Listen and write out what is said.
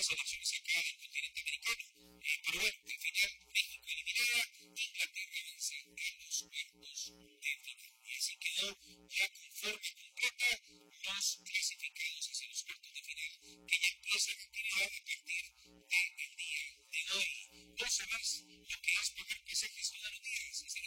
elecciones acá en el continente americano. Pero bueno, al final México eliminada, Inglaterra vence en los cuartos de final. Y así quedó ya con forma completa los clasificados hacia los cuartos de final, que ya empieza la actividad a partir del día de hoy. Vamos a ver lo que es poder que se gestionaron días.